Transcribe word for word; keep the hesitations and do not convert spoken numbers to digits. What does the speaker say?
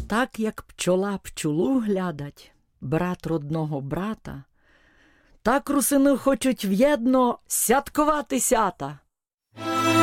Так, як пчола пчолу глядать, брат родного брата, так русини хочуть в'єдно святкувати сята.